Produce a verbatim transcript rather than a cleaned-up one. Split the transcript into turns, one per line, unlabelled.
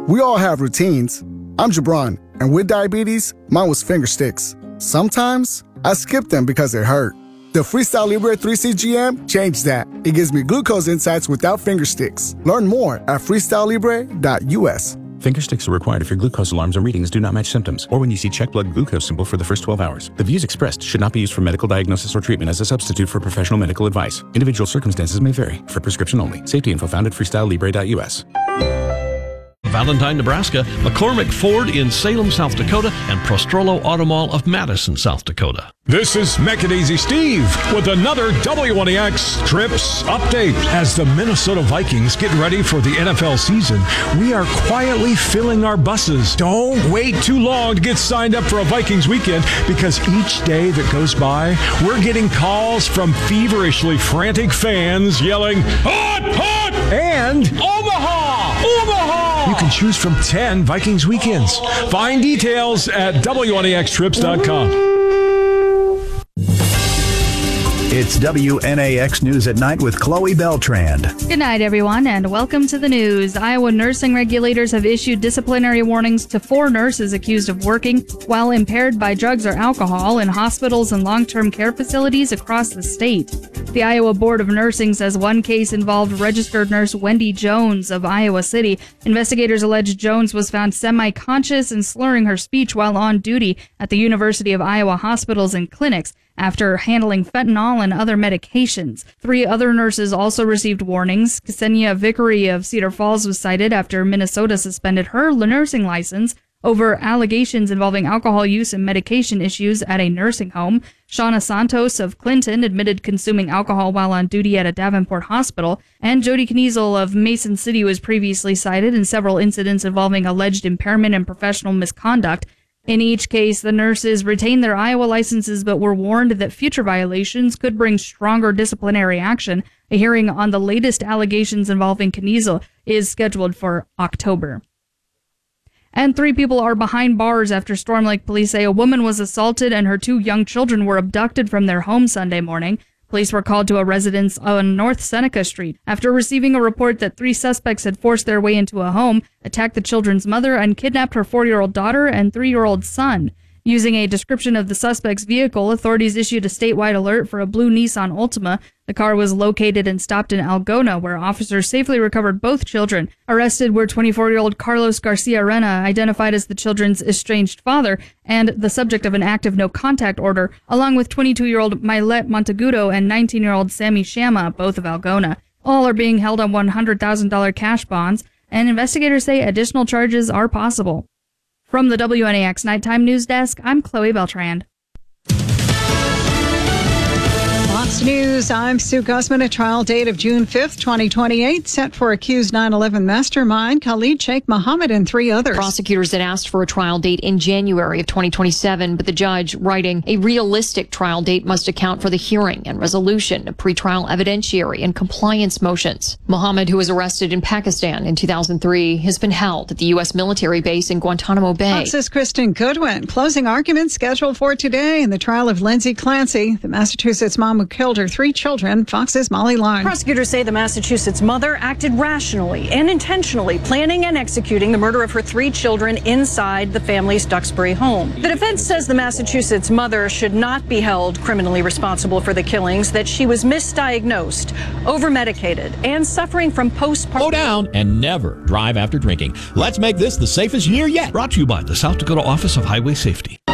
We all have routines. I'm Jabron, and with diabetes, mine was finger sticks. Sometimes, I skip them because it hurt. The Freestyle Libre three C G M changed that. It gives me glucose insights without finger sticks. Learn more at freestyle libre dot U S.
Finger sticks are required if your glucose alarms or readings do not match symptoms, or when you see check blood glucose symbol for the first twelve hours. The views expressed should not be used for medical diagnosis or treatment as a substitute for professional medical advice. Individual circumstances may vary. For prescription only. Safety info found at freestyle libre dot U S.
Valentine, Nebraska, McCormick Ford in Salem, South Dakota, and Prostrollo Auto Mall of Madison, South Dakota.
This is Mechadaisy Steve with another W one E X Trips update. As the Minnesota Vikings get ready for the N F L season, we are quietly filling our buses. Don't wait too long to get signed up for a Vikings weekend, because each day that goes by, we're getting calls from feverishly frantic fans yelling, "Hot, hot!" and "Omaha, Omaha!" You can choose from ten Vikings weekends. Find details at W one E X trips dot com.
It's W N A X News at Night with Chloe Beltrand.
Good night, everyone, and welcome to the news. Iowa nursing regulators have issued disciplinary warnings to four nurses accused of working while impaired by drugs or alcohol in hospitals and long-term care facilities across the state. The Iowa Board of Nursing says one case involved registered nurse Wendy Jones of Iowa City. Investigators allege Jones was found semi-conscious and slurring her speech while on duty at the University of Iowa hospitals and clinics after handling fentanyl and other medications. Three other nurses also received warnings. Ksenia Vickery of Cedar Falls was cited after Minnesota suspended her nursing license over allegations involving alcohol use and medication issues at a nursing home. Shauna Santos of Clinton admitted consuming alcohol while on duty at a Davenport hospital. And Jody Kniesel of Mason City was previously cited in several incidents involving alleged impairment and professional misconduct. In each case, the nurses retained their Iowa licenses but were warned that future violations could bring stronger disciplinary action. A hearing on the latest allegations involving Kniesel is scheduled for October. And three people are behind bars after Storm Lake police say a woman was assaulted and her two young children were abducted from their home Sunday morning. Police were called to a residence on North Seneca Street after receiving a report that three suspects had forced their way into a home, attacked the children's mother, and kidnapped her four-year-old daughter and three-year-old son. Using a description of the suspect's vehicle, authorities issued a statewide alert for a blue Nissan Altima. The car was located and stopped in Algona, where officers safely recovered both children. Arrested were twenty-four-year-old Carlos Garcia Arena, identified as the children's estranged father and the subject of an active no-contact order, along with twenty-two-year-old Milet Montegudo and nineteen-year-old Sammy Shama, both of Algona. All are being held on one hundred thousand dollars cash bonds, and investigators say additional charges are possible. From the W N A X Nighttime News Desk, I'm Chloe Beltrand.
Fox News, I'm Sue Guzman. A trial date of June fifth, twenty twenty-eight, set for accused nine eleven mastermind Khalid Sheikh Mohammed and three others.
Prosecutors had asked for a trial date in January of twenty twenty-seven, but the judge, writing, a realistic trial date must account for the hearing and resolution of pretrial evidentiary and compliance motions. Mohammed, who was arrested in Pakistan in two thousand three, has been held at the U S military base in Guantanamo Bay.
Fox's Kristen Goodwin. Closing arguments scheduled for today in the trial of Lindsay Clancy, the Massachusetts mom who killed her three children. Fox's Molly Line.
Prosecutors say the Massachusetts mother acted rationally and intentionally, planning and executing the murder of her three children inside the family's Duxbury home. The defense says the Massachusetts mother should not be held criminally responsible for the killings, that she was misdiagnosed, over-medicated, and suffering from postpartum.
Slow down and never drive after drinking. Let's make this the safest year yet.
Brought to you by the South Dakota Office of Highway Safety.